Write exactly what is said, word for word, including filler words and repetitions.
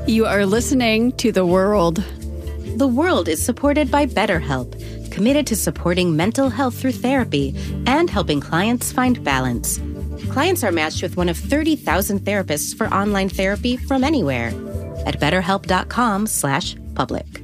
You are listening to The World. The World is supported by BetterHelp, committed to supporting mental health through therapy and helping clients find balance. Clients are matched with one of thirty thousand therapists for online therapy from anywhere at betterhelp.com slash public.